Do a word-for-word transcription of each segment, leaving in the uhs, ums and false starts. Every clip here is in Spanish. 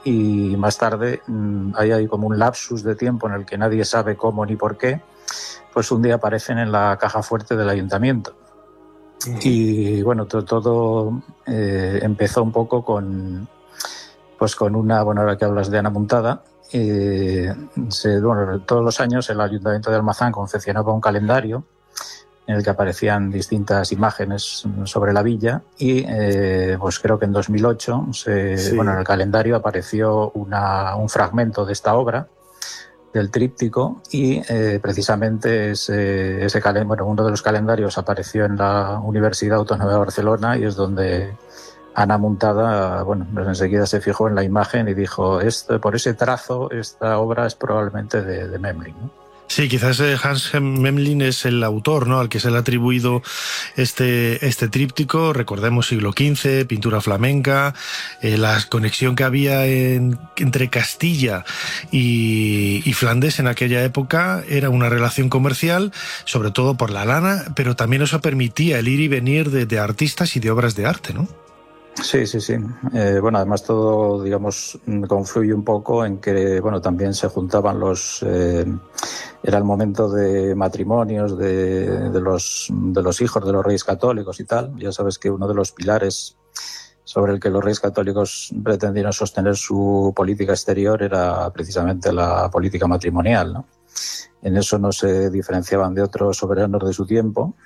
y más tarde mmm, hay, hay como un lapsus de tiempo en el que nadie sabe cómo ni por qué, pues un día aparecen en la caja fuerte del ayuntamiento. Uh-huh. Y bueno, to, todo eh, empezó un poco con, pues con una, bueno, ahora que hablas de Ana Muntada, eh, se, bueno, todos los años el ayuntamiento de Almazán confeccionaba un calendario en el que aparecían distintas imágenes sobre la villa y eh, pues creo que en dos mil ocho se, sí. bueno, en el calendario apareció una, un fragmento de esta obra del tríptico y eh, precisamente ese, ese calen, bueno, uno de los calendarios apareció en la Universidad Autónoma de Barcelona y es donde Ana Muntada, bueno, pues enseguida se fijó en la imagen y dijo, este, por ese trazo esta obra es probablemente de, de Memling, ¿no? Sí, quizás Hans Memling es el autor, ¿no?, al que se le ha atribuido este, este tríptico. Recordemos siglo quince, pintura flamenca, eh, la conexión que había en, entre Castilla y, y Flandes en aquella época era una relación comercial, sobre todo por la lana, pero también eso permitía el ir y venir de, de artistas y de obras de arte, ¿no? Sí, sí, sí. Eh, bueno, además todo, digamos, confluye un poco en que, bueno, también se juntaban los... Eh, era el momento de matrimonios de, de, los, de los hijos de los reyes católicos y tal. Ya sabes que uno de los pilares sobre el que los reyes católicos pretendieron sostener su política exterior era precisamente la política matrimonial, ¿no? En eso no se diferenciaban de otros soberanos de su tiempo.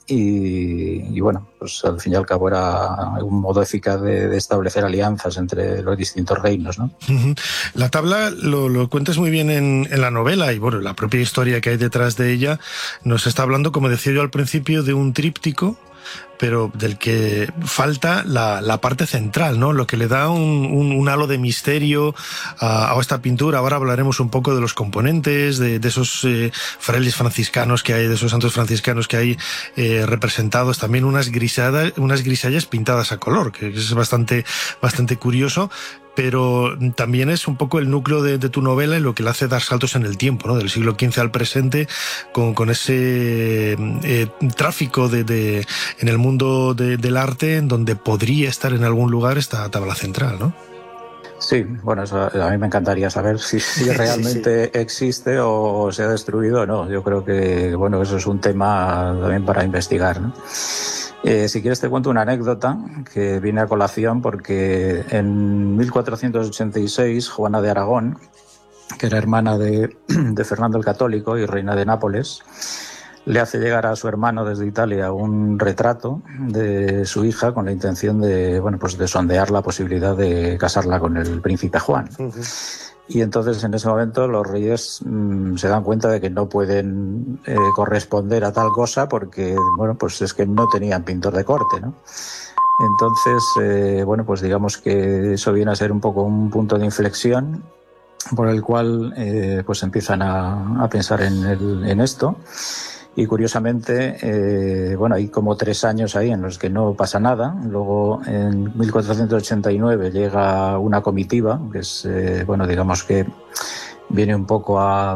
Y, y bueno, pues al fin y al cabo era un modo eficaz de, de establecer alianzas entre los distintos reinos, ¿no? La tabla lo, lo cuentas muy bien en, en la novela y bueno, la propia historia que hay detrás de ella nos está hablando, como decía yo al principio, de un tríptico, pero del que falta la, la parte central, ¿no? Lo que le da un, un, un halo de misterio a, a esta pintura. Ahora hablaremos un poco de los componentes, de, de esos eh, frailes franciscanos que hay, de esos santos franciscanos que hay eh, representados. También unas grisadas, unas grisallas pintadas a color, que es bastante, bastante curioso. Pero también es un poco el núcleo de, de tu novela y lo que le hace dar saltos en el tiempo, ¿no? Del siglo quince al presente, con, con ese eh, tráfico de, de, en el mundo de, del arte, en donde podría estar en algún lugar esta tabla central, ¿no? Sí, bueno, eso a mí me encantaría saber si, si realmente sí, sí. existe o se ha destruido o no. Yo creo que, bueno, eso es un tema también para investigar, ¿no? Eh, si quieres te cuento una anécdota que viene a colación porque en mil cuatrocientos ochenta y seis Juana de Aragón, que era hermana de, de Fernando el Católico y reina de Nápoles, le hace llegar a su hermano desde Italia un retrato de su hija con la intención de, bueno, pues de sondear la posibilidad de casarla con el príncipe Juan. Uh-huh. Y entonces en ese momento los reyes mmm, se dan cuenta de que no pueden eh, corresponder a tal cosa porque, bueno, pues es que no tenían pintor de corte, ¿no? Entonces, eh, bueno, pues digamos que eso viene a ser un poco un punto de inflexión por el cual eh, pues empiezan a, a pensar en, el, en esto. Y curiosamente, eh, bueno, hay como tres años ahí en los que no pasa nada. Luego, en mil cuatrocientos ochenta y nueve llega una comitiva, que es, eh, bueno, digamos que viene un poco a,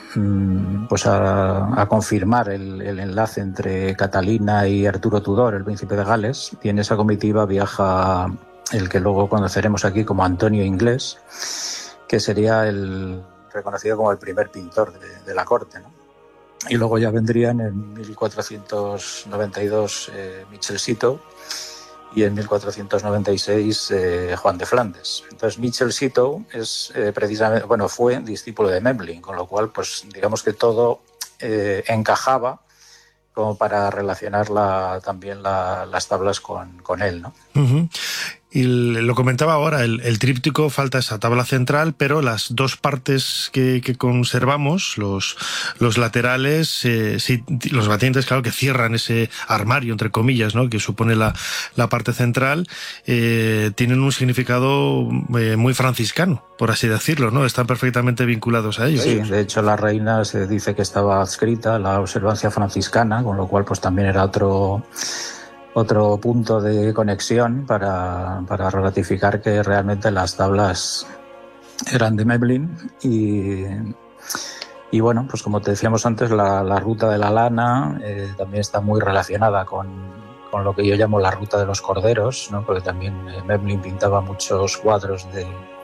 pues a, a confirmar el, el enlace entre Catalina y Arturo Tudor, el príncipe de Gales. Y en esa comitiva viaja el que luego conoceremos aquí como Antonio Inglés, que sería el reconocido como el primer pintor de, de la corte, ¿no? Y luego ya vendrían en mil cuatrocientos noventa y dos eh, Michel Citeaux y en mil cuatrocientos noventa y seis eh, Juan de Flandes. Entonces Michel Citeaux es eh, precisamente, bueno, fue discípulo de Memling, con lo cual, pues digamos que todo eh, encajaba como para relacionar la, también la, las tablas con, con él, ¿no? Uh-huh. Y lo comentaba ahora, el, el tríptico falta esa tabla central, pero las dos partes que, que conservamos, los, los laterales, eh, sí, los batientes, claro, que cierran ese armario, entre comillas, ¿no?, que supone la, la parte central, eh, tienen un significado eh, muy franciscano, por así decirlo, ¿no? Están perfectamente vinculados a ellos. Sí, de hecho la reina se dice que estaba adscrita a la observancia franciscana, con lo cual pues también era otro... otro punto de conexión para, para ratificar que realmente las tablas eran de Memling y, y bueno, pues como te decíamos antes, la, la ruta de la lana eh, también está muy relacionada con, con lo que yo llamo la ruta de los corderos, ¿no? Porque también eh, Memling pintaba muchos cuadros de,